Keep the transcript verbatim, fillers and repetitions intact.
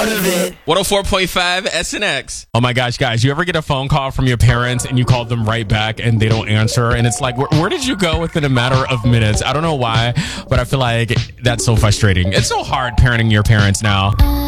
of it. one oh four point five S N X. Oh my gosh, guys, you ever get a phone call from your parents and you call them right back and they don't answer? And it's like, where, where did you go within a matter of minutes? I don't know why, but I feel like that's so frustrating. It's so hard parenting your parents now.